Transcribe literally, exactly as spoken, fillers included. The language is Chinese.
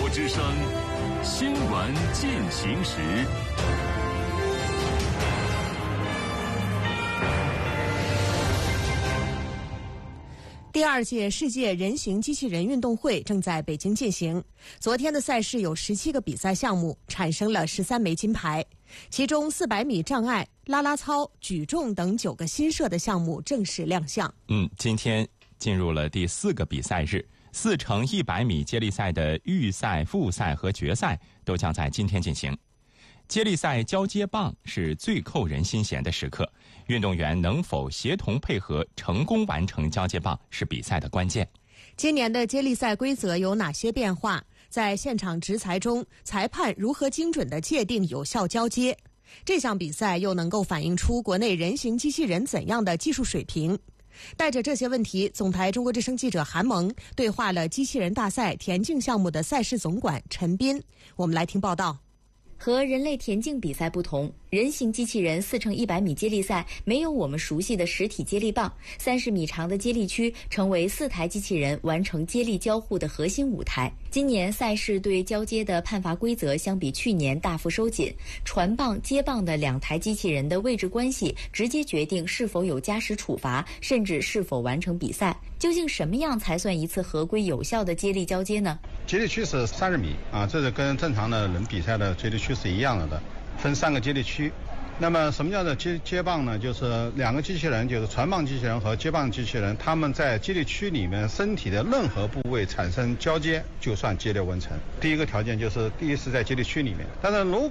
之声，新闻进行时。 第二届世界人形机器人运动会正在北京进行。昨天的赛事有十七个比赛项目，产生了十三枚金牌，其中四百米障碍、啦啦操、举重等九个新设的项目正式亮相。 嗯，今天进入了第四个比赛日，四乘一百米接力赛的预赛、复赛和决赛都将在今天进行。接力赛交接棒是最扣人心弦的时刻，运动员能否协同配合成功完成交接棒是比赛的关键。 今年的接力赛规则有哪些变化？在现场执裁中，裁判如何精准地界定有效交接？这项比赛又能够反映出国内人形机器人怎样的技术水平？带着这些问题，总台中国之声记者韩萌对话了机器人大赛田径项目的赛事总管陈斌。我们来听报道。 和人类田径比赛不同，人形机器人四乘一百米接力赛没有我们熟悉的实体接力棒，三十米长的接力区成为四台机器人完成接力交互的核心舞台。今年赛事对交接的判罚规则相比去年大幅收紧，传棒、接棒的两台机器人的位置关系直接决定是否有加时处罚，甚至是否完成比赛。究竟什么样才算一次合规有效的接力交接呢？ 接力区是三十米啊，这是跟正常的人比赛的接力区是一样的的，分三个接力区。那么什么叫做接接棒呢？就是两个机器人，就是传棒机器人和接棒机器人，他们在接力区里面身体的任何部位产生交接，就算接力完成。第一个条件就是第一是在接力区里面，但是如